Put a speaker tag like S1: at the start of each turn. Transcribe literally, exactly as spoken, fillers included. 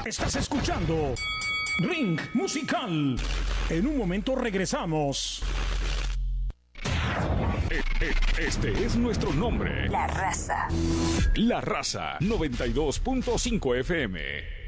S1: Estás escuchando Ring Musical. En un momento regresamos.
S2: Este es nuestro nombre.
S3: La Raza.
S2: La Raza noventa y dos punto cinco F M.